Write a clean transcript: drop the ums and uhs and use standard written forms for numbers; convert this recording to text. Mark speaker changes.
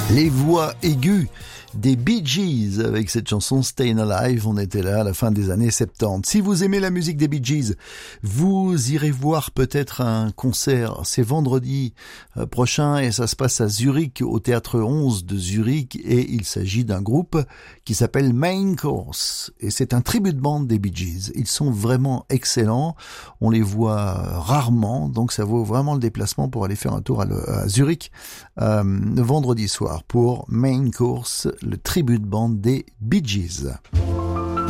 Speaker 1: Les voix aiguës des Bee Gees avec cette chanson Stayin' Alive. On était là à la fin des années 70. Si vous aimez la musique des Bee Gees, vous irez voir peut-être un concert. C'est vendredi prochain et ça se passe à Zurich, au Théâtre 11 de Zurich, et il s'agit d'un groupe qui s'appelle Main Course et c'est un tribute band des Bee Gees. Ils sont vraiment excellents. On les voit rarement, donc ça vaut vraiment le déplacement pour aller faire un tour à Zurich le vendredi soir pour Main Course, le tribute band des Bee Gees.